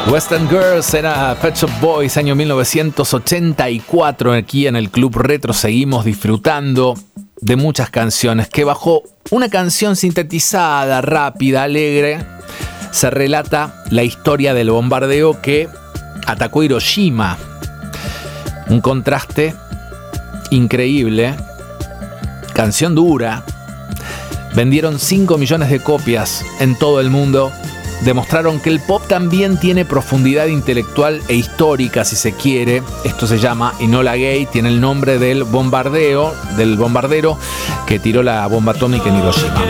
Western Girls era Pet Shop Boys, año 1984. Aquí en el Club Retro seguimos disfrutando de muchas canciones que bajo una canción sintetizada, rápida, alegre, se relata la historia del bombardeo que atacó Hiroshima. Un contraste increíble, canción dura. Vendieron 5 millones de copias en todo el mundo. Demostraron que el pop también tiene profundidad intelectual e histórica, si se quiere. Esto se llama Enola Gay, tiene el nombre del bombardero que tiró la bomba atómica en Hiroshima.